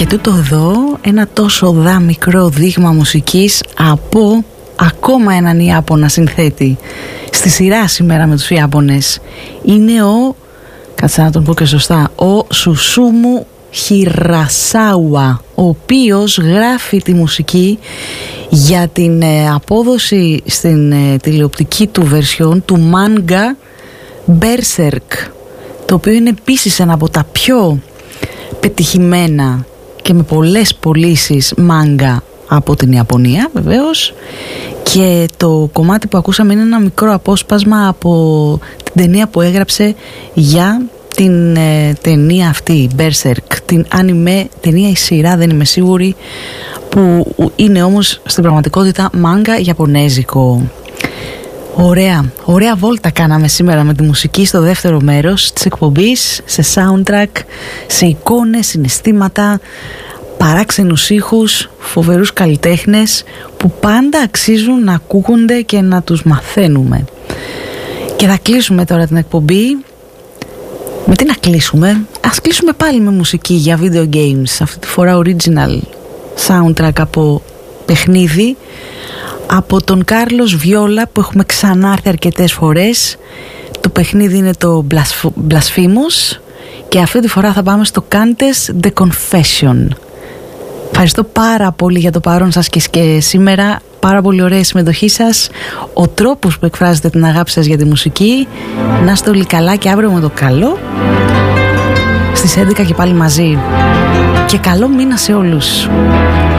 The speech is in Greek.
τούτο εδώ ένα τόσο μικρό δείγμα μουσικής από ακόμα έναν Ιάπωνα συνθέτη στη σειρά σήμερα με τους Ιάπωνες. Είναι ο, κάτσε να τον πω και σωστά, ο Σουσούμου Χιρασάουα, ο οποίος γράφει τη μουσική για την απόδοση στην τηλεοπτική του βερσιόν του μάνγκα Berserk, το οποίο είναι επίσης ένα από τα πιο πετυχημένα και με πολλές πωλήσεις μάνγκα από την Ιαπωνία βεβαίως, και το κομμάτι που ακούσαμε είναι ένα μικρό απόσπασμα από την ταινία που έγραψε για την ταινία αυτή, Berserk, την anime ταινία ή σειρά, δεν είμαι σίγουρη, που είναι όμως στην πραγματικότητα μάγκα ιαπωνέζικο. Ωραία βόλτα κάναμε σήμερα με τη μουσική στο δεύτερο μέρος της εκπομπής, σε soundtrack, σε εικόνες, συναισθήματα, παράξενους ήχους, φοβερούς καλλιτέχνες που πάντα αξίζουν να ακούγονται και να τους μαθαίνουμε. Και θα κλείσουμε τώρα την εκπομπή. Με τι να κλείσουμε? Ας κλείσουμε πάλι με μουσική για video games, αυτή τη φορά original soundtrack από παιχνίδι, από τον Κάρλος Βιόλα, που έχουμε ξανάρθει αρκετές φορές. Το παιχνίδι είναι το Blasphemous και αυτή τη φορά θα πάμε στο Countess The Confession. Ευχαριστώ πάρα πολύ για το παρόν σας και σήμερα. Πάρα πολύ ωραία η συμμετοχή σας, ο τρόπος που εκφράζετε την αγάπη σας για τη μουσική. Να είστε όλοι καλά και αύριο με το καλό στις 11 και πάλι μαζί. Και καλό μήνα σε όλους.